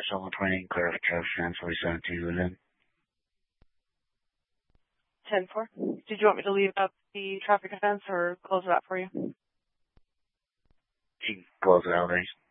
Someone 20, clear for traffic, 1047 within. 10-4. Did you want me to leave up the traffic offense or close it out for you? You can close it out, thanks.